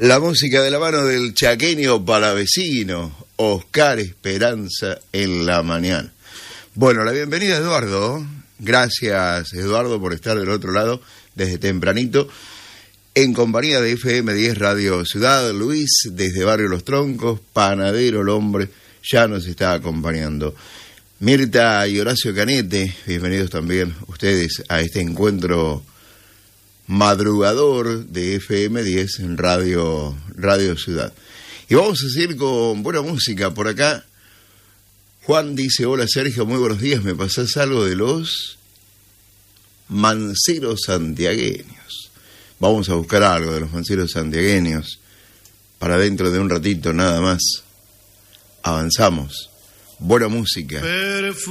La música de la mano del chaqueño palavecino, Oscar Esperanza en la mañana. Bueno, la bienvenida a Eduardo. Gracias, Eduardo, por estar del otro lado desde tempranito. En compañía de FM 10 Radio Ciudad, Luis, desde Barrio Los Troncos, panadero el hombre, ya nos está acompañando. Mirta y Horacio Canete, bienvenidos también ustedes a este encuentro madrugador de FM 10 en Radio Ciudad. Y vamos a seguir con buena música por acá. Juan dice: hola Sergio, muy buenos días, ¿me pasás algo de los manceros santiagueños? Vamos a buscar algo de los manceros santiagueños para dentro de un ratito nada más. Avanzamos. Buena música.